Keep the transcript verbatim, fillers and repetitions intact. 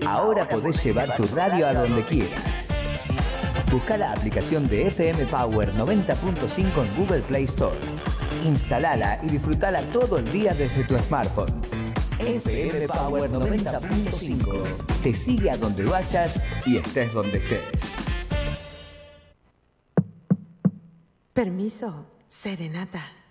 Ahora podés llevar tu radio a donde quieras. Busca la aplicación de F M Power noventa punto cinco en Google Play Store. Instalala y disfrutala todo el día desde tu smartphone. F M Power noventa punto cinco te sigue a donde vayas y estés donde estés. Permiso, serenata.